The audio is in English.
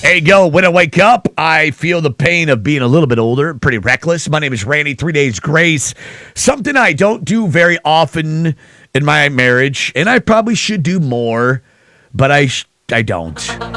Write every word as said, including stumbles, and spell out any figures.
Hey, go. When I wake up, I feel the pain of being a little bit older, pretty reckless. My name is Randy, Three Days Grace. Something I don't do very often in my marriage, and I probably should do more, but I, sh- I don't.